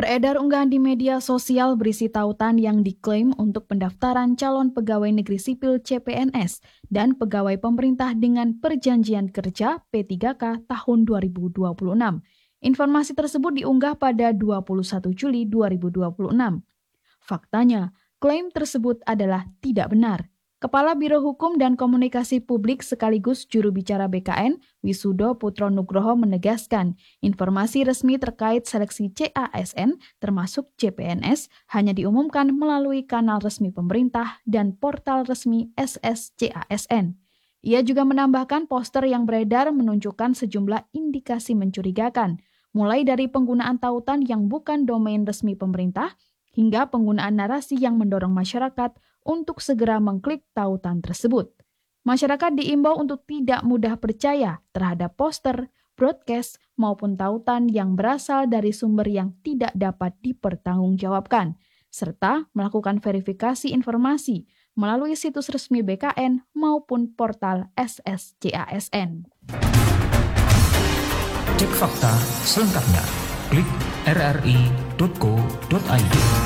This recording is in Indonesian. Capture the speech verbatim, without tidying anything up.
Beredar unggahan di media sosial berisi tautan yang diklaim untuk pendaftaran calon pegawai negeri sipil C P N S dan pegawai pemerintah dengan perjanjian kerja P tiga K tahun dua ribu dua puluh enam. Informasi tersebut diunggah pada dua puluh satu Juli dua ribu dua puluh enam. Faktanya, klaim tersebut adalah tidak benar. Kepala Biro Hukum dan Komunikasi Publik sekaligus juru bicara B K N, Wisudo Putro Nugroho menegaskan, informasi resmi terkait seleksi C A S N termasuk C P N S hanya diumumkan melalui kanal resmi pemerintah dan portal resmi S S C A S N. Ia juga menambahkan poster yang beredar menunjukkan sejumlah indikasi mencurigakan, mulai dari penggunaan tautan yang bukan domain resmi pemerintah, hingga penggunaan narasi yang mendorong masyarakat untuk segera mengklik tautan tersebut. Masyarakat diimbau untuk tidak mudah percaya terhadap poster, broadcast, maupun tautan yang berasal dari sumber yang tidak dapat dipertanggungjawabkan, serta melakukan verifikasi informasi melalui situs resmi B K N maupun portal S S C A S N. Cek fakta selengkapnya. Klik r r i titik co titik i d.